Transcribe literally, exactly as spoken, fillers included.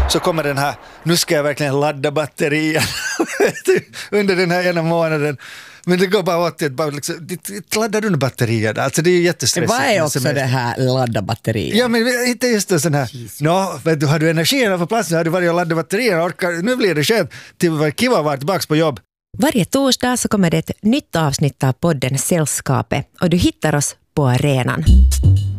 så kommer den här, nu ska jag verkligen ladda batterien under den här ena månaden. Men det går bara åt att bara liksom, laddar du batterierna? Alltså det är ju jättestressigt. Vad är också det här ladda batterier? Ja, men inte just en sån här, nå, vet du, har du energin på plats, har du varit och laddat batterierna, orkar, nu blir det skönt till kiva att vara tillbaka på jobb. Varje torsdag så kommer det ett nytt avsnitt av podden Sällskapet och du hittar oss på arenan.